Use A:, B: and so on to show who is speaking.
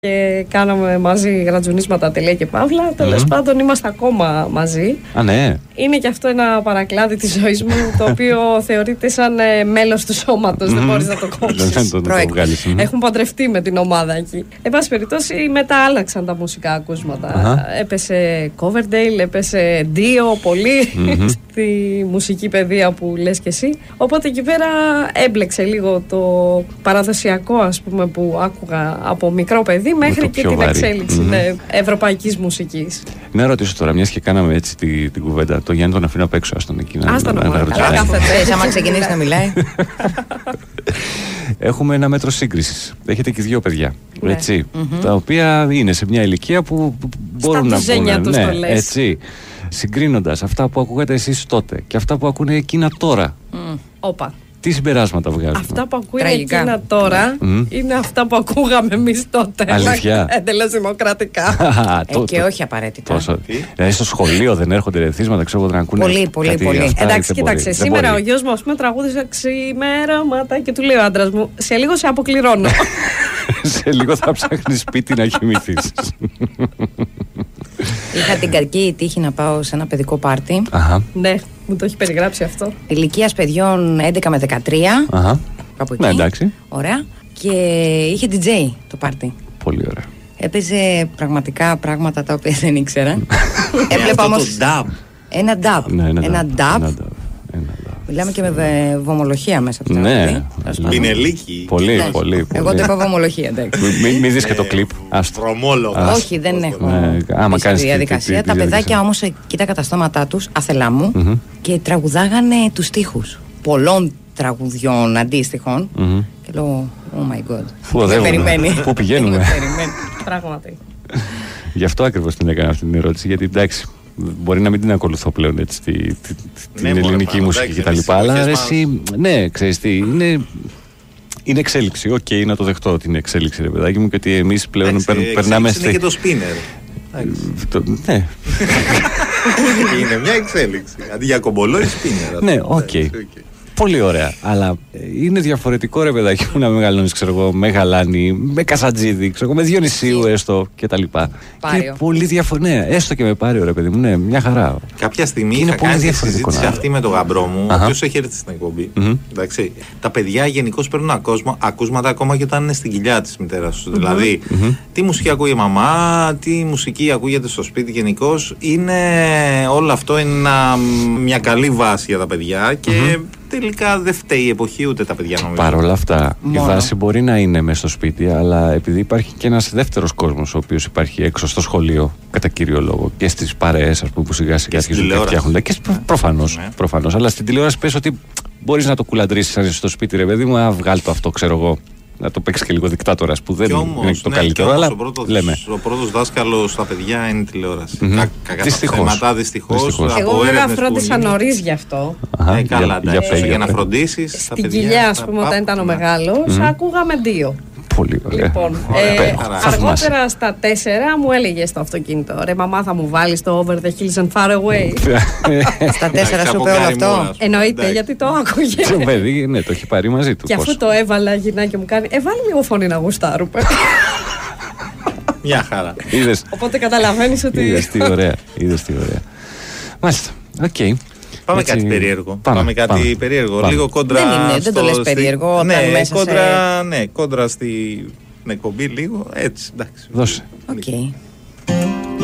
A: και κάναμε μαζί γρατζουνίσματα τελεία και παύλα. Τέλος πάντων, είμαστε ακόμα μαζί.
B: Α, ναι.
A: Είναι και αυτό ένα παρακλάδι της ζωής μου, το οποίο θεωρείται σαν μέλος του σώματος. Δεν μπορείς να το κόψεις. Έχουν παντρευτεί με την ομάδα εκεί. Εν πάση περιπτώσει, μετά άλλαξαν τα μουσικά ακούσματα. Έπεσε Coverdale, έπεσε Dio, πολύ στη μουσική παιδεία που λες και εσύ. Οπότε εκεί πέρα έμπλεξε λίγο το παραδοσιακό, ας πούμε, που άκουγα από μικρό παιδί μέχρι και την εξέλιξη ευρωπαϊκής μουσικής.
B: Να ρωτήσω τώρα, μιας και κάναμε έτσι την κουβέντα, το Γιάννη τον αφήνω απ' έξω, άστον εκεί να
C: ρωτήσω. Άμα ξεκινήσει να μιλάει.
B: Έχουμε ένα μέτρο σύγκρισης. Έχετε και δύο παιδιά, έτσι, τα οποία είναι σε μια ηλικία που μπορούν να πούνε, έτσι, συγκρίνοντας αυτά που ακούγατε εσείς τότε και αυτά που ακούνε εκείνα τώρα.
A: Όπα.
B: Τι συμπεράσματα βγάζουμε?
A: Αυτά που ακούνε εκείνα τώρα είναι αυτά που ακούγαμε εμείς τότε.
B: Αλήθεια?
A: Εντελώς δημοκρατικά.
C: Και όχι απαραίτητα.
B: Δηλαδή στο σχολείο δεν έρχονται ρεθίσματα, ξέρω εγώ, να ακούνε.
C: Πολύ.
A: Εντάξει, κοίταξε. Σήμερα ο γιος μου, ας πούμε, τραγούδισε ξημέρωματα και του λέει ο άντρας μου, σε λίγο σε αποκληρώνω.
B: Σε λίγο θα ψάχνεις σπίτι να κοιμηθείς.
C: Είχα την κακή τύχη να πάω σε ένα παιδικό πάρτι.
A: Ναι, μου το έχει περιγράψει αυτό.
C: Ηλικίας παιδιών 11 με 13. Κάπου εκεί.
B: Ναι, εντάξει.
C: Ωραία. Και είχε DJ το πάρτι.
B: Πολύ ωραία.
C: Έπαιζε πραγματικά πράγματα τα οποία δεν ήξερα. Έβλεπα όμως ένα dub. Ένα dub. Μιλάμε και με βομολογία μέσα από τα
B: ναι.
D: Πινελίκι.
B: Πολύ.
C: Εγώ το είπα βομολογία, εντάξει.
B: Μην δεις και το κλιπ.
C: Όχι, δεν έχω.
B: Άμα κάνεις
C: διαδικασία. Τα παιδάκια όμως κοίταγα τα στόματά τους, αθελά μου, και τραγουδάγανε τους στίχους πολλών τραγουδιών αντίστοιχων. Και λέω, oh my god.
B: Πού πηγαίνουμε?
A: Πράγματι.
B: Γι' αυτό ακριβώς την έκανα αυτή την ερώτηση, γιατί εντάξει, μπορεί να μην την ακολουθώ πλέον έτσι, την ελληνική μουσική κτλ. Αλλά εσύ, ναι, ξέρεις τι, είναι εξέλιξη. Οκ, να το δεχτώ ότι είναι εξέλιξη, ρε παιδάκι μου, και ότι εμείς πλέον περνάμε στη.
D: Είναι και το σπίνερ.
B: Ναι.
D: Είναι μια εξέλιξη. Αντί για κομπολόι, σπίνερ.
B: Ναι, οκ. Πολύ ωραία. Αλλά είναι διαφορετικό, ρε παιδάκι μου, να μεγαλώνεις, ξέρω εγώ, με Γαλάνη, με Κασατζίδη, ξέρω εγώ, με Διονυσίου έστω κτλ. Και πολύ διαφορετικό. Ναι, έστω και με Πάριο, ρε παιδί μου, ναι, μια χαρά.
D: Κάποια στιγμή είχα κάνει τη συζήτηση αυτή με τον γαμπρό μου, ο οποίος έχει έρθει στην εκπομπή. Εντάξει. Τα παιδιά γενικώς παίρνουν ακούσματα ακόμα και όταν είναι στην κοιλιά της μητέρας τους. Δηλαδή, τι μουσική ακούει η μαμά, τι μουσική ακούγεται στο σπίτι γενικώς. Όλο αυτό είναι μια καλή βάση για τα παιδιά και. Τελικά δεν φταίει η εποχή ούτε τα παιδιά, νομίζω.
B: Παρ' όλα αυτά, η βάση μπορεί να είναι μέσα στο σπίτι, αλλά επειδή υπάρχει και ένας δεύτερος κόσμος, ο οποίος υπάρχει έξω στο σχολείο, κατά κύριο λόγο, και στις παρέες, ας πούμε, που σιγά σιγά αρχίζουν και φτιάχνονται. Και προφανώς. Αλλά στην τηλεόραση πες ότι μπορείς να το κουλαντρίσεις αν είσαι στο σπίτι, ρε παιδί μου, βγάλει το αυτό, ξέρω εγώ. Να το παίξει και λίγο δικτάτορας που δεν είναι το καλύτερο. Αλλά
D: ο πρώτος δάσκαλος στα παιδιά είναι η τηλεόραση. Δυστυχώς.
A: Εγώ βέβαια φρόντισα νωρίς γι' αυτό.
D: Καλά, για να φροντίσεις.
A: Στην κοιλιά, ας πούμε, όταν ήταν ο μεγάλος, ακούγαμε Dio.
B: Πολύ ωραία.
A: Λοιπόν, αργότερα στα 4 μου έλεγε στο αυτοκίνητο, ρε μαμά, θα μου βάλεις το Over the Hills and Far Away.
C: Στα 4 σου είπε όλο αυτό?
A: Εννοείται, γιατί το άκουγε.
B: Το παιδί, ναι, το έχει πάρει μαζί του.
A: Και αφού το έβαλα, γυρνάκι μου κάνει, βάλει λίγο φωνή να γουστάρουμε.
D: Μια χαρά.
A: Οπότε καταλαβαίνεις ότι.
B: Είδες τι ωραία. Μάλιστα, οκ.
D: Πάμε κάτι περίεργο. Πάμε κάτι περίεργο. Λίγο κόντρα.
C: Δεν το λες περίεργο όταν μέσα
D: κόντρα στην εκπομπή λίγο. Έτσι, εντάξει.
B: Δώσε.
C: Οκ.